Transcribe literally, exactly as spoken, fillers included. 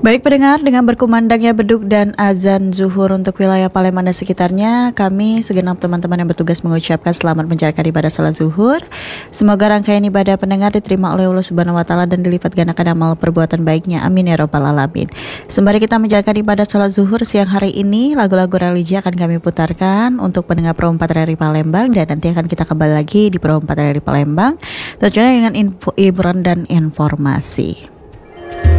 Baik pendengar, dengan berkumandangnya beduk dan azan zuhur untuk wilayah Palembang dan sekitarnya, kami segenap teman-teman yang bertugas mengucapkan selamat menjalankan ibadah salat zuhur. Semoga rangkaian ibadah pendengar diterima oleh Allah Subhanahu wa taala dan dilipat gandakan amal perbuatan baiknya. Amin ya rabbal alamin. Sembari kita menjalankan ibadah salat zuhur siang hari ini, lagu-lagu religi akan kami putarkan untuk pendengar Pro empat R R I Palembang, dan nanti akan kita kembali lagi di Pro empat R R I Palembang tentunya dengan info, hiburan dan informasi.